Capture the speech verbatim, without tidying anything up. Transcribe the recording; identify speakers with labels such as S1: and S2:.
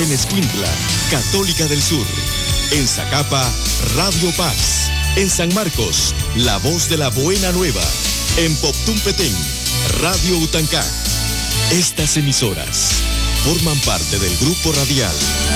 S1: En Escuintla, Católica del Sur. En Zacapa, Radio Paz. En San Marcos, La Voz de la Buena Nueva. En Poptún Petén, Radio Utancá. Estas emisoras forman parte del grupo radial